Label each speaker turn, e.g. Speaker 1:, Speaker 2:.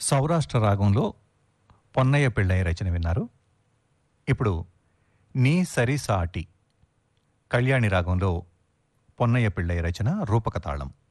Speaker 1: సౌరాష్ట్ర రాగంలో పొన్నయ్య పిళ్ళయ్య రచన విన్నారు. ఇప్పుడు నీ సరి సాటి కళ్యాణి రాగంలో పొన్నయ్య పిళ్ళయ్య రచన రూపకతాళం.